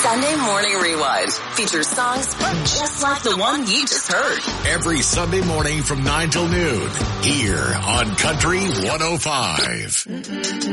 Sunday Morning Rewind features songs just like the one you just heard. Every Sunday morning from 9 till noon here on Country 105.